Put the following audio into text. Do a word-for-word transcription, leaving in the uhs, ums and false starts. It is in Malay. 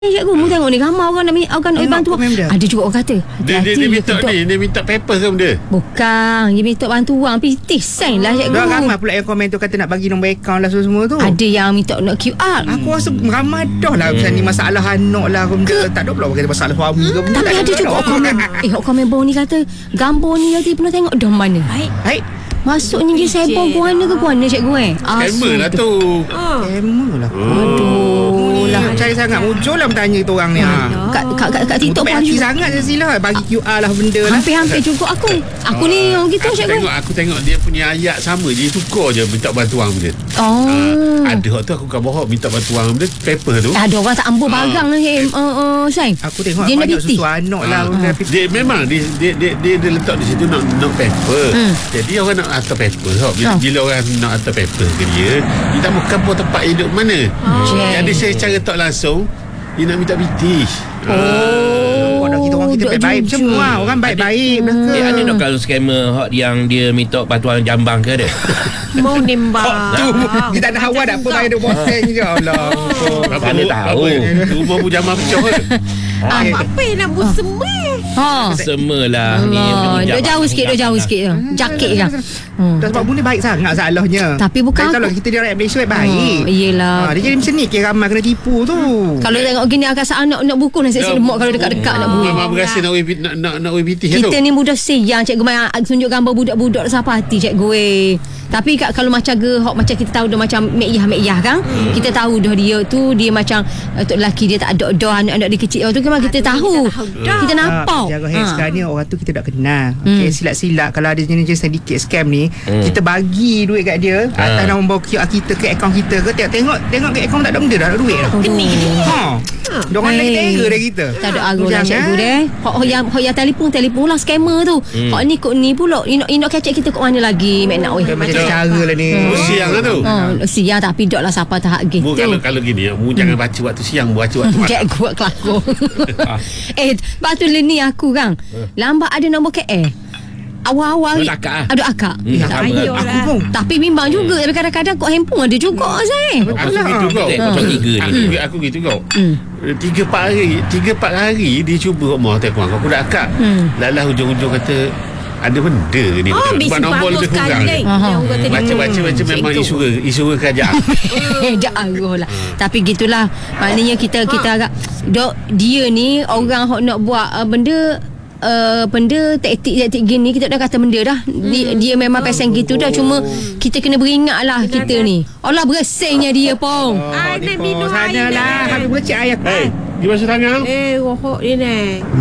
Cikgu, mu tengok ni ramai orang nak orang nak bantu. Ada juga orang kata dia, dia, dia minta ni, dia minta paper ke benda? Bukan, dia minta bantu orang Pitis sign lah cikgu. Dah ramai pula yang komen tu kata nak bagi nombor akaun lah semua tu. Ada yang minta nak Q R. Aku rasa ramai dah lah macam ni masalah anak lah benda. Tak ada pula kata masalah suami ke benda. Tapi ada juga orang komen. Eh, orang komen bawah ni kata gambar ni nanti pernah tengok dah mana. Baik. Baik. Maksudnya dia sembang guana ke guana cikgu eh? Scammer lah tu. Scammer lah. Aduh lah. Percaya sangat muncul lah bertanya tu orang ni. Kat kat kat, kat TikTok pun ada sangat je sila bagi Q R lah benda lah. Hampir-hampir juga aku. Aku ni orang gitu aku cikgu. Tengok aku tengok dia punya ayat sama je, tukar je minta bantuan benda. Oh. Uh, ada hak tu aku kan bohong minta bantuan benda paper tu. Ada orang tak ambil barang ni eh uh, Sain. Aku tengok dia banyak susu anak lah. Dia memang dia dia dia, dia, dia letak di situ nak nak paper. Hmm. Jadi orang nak hantar paper. So, bila, oh. bila orang nak hantar paper ke dia, dia tak bukan pun tempat hidup mana. Oh. Jadi saya cara tak langsung dia nak minta piti. Oh, oh kita orang kita baik-baik semua. Orang baik-baik belaka. Eh, ada nak kalau scammer hot yang dia minta bantuan jambang ke ada? Mau nembak. Tu kita nak hawa dak pun ada boseng je. Allah. Mana tahu. Rumah pun jambang pecah ke? Apa yang nak buat semua? Ha. Semelah ni. Dah jauh sikit, dah jauh sikit. Jakit kan. Hmm. Dah sebab bunda baik sangat salahnya. Tapi bukan kalau kita di rakyat Malaysia baik. Oh, iyalah. Ha, dia jadi macam ni kira ramai kena tipu tu. Kalau tengok gini akan saat nak nak buku nasi lemak kalau dekat-dekat nak buku. Mama berasa nak nak nak nak W P T tu. Kita ni budak siang cikgu mai tunjuk gambar budak-budak siapa hati cikgu eh. Tapi kalau macam ge hok macam kita tahu dah macam mekiyah-mekiyah kan. Hmm. Kita tahu dah dia tu dia macam untuk lelaki dia tak ada dah anak-anak dia kecil tu kan kita tahu. Kita nampak. Jaga ha. Sekarang ni orang tu kita tak kenal. Okey hmm. silap-silap kalau ada jenis sedikit scam ni hmm. kita bagi duit kat dia ha. atas nombor Q R kita ke akaun kita ke tengok tengok ke akaun tak ada benda dah ada duit dah. Gini gini. Ha. Dia orang lain terror dah kita. Tak ada arah lah cikgu deh. Hok yang hok yang telefon telefon lah scammer tu. Hmm. Hok ni kok ni pula ni nak nak kecek kita kat mana lagi mek nak weh. Macam cara lah ni. Hmm. Siang lah tu. Oh, siang tapi dok lah siapa tak gitu. Bu, kalau kalau gini mu jangan baca waktu siang, baca waktu malam. Cek kuat kelakon. Eh, batu ni aku kan. Lambat ada nombor K L. Awal-awal ada akak. Hmm, aku pun. Tapi bimbang juga. Tapi kadang-kadang kok handphone ada juga saya. Aku gitu kau. Aku aku gitu kau. Tiga empat hari, tiga empat hari dia cuba rumah telefon aku dah akak. Lalah hujung-hujung kata ada benda ni oh, sebab nombor lebih kurang baca-baca macam memang isu isu kerajaan. Dah aruh lah. Tapi gitulah maknanya kita kita agak dok dia ni orang hok nak buat uh, benda Uh, benda taktik-taktik gini kita dah kata benda dah hmm. dia, dia memang pasang oh, gitu dah cuma kita kena beringat lah kita, kita ni Allah bersihnya dia pun oh, ah, nak minum air lah habis bercik air hey, dia basuh tangan eh rohok dia ni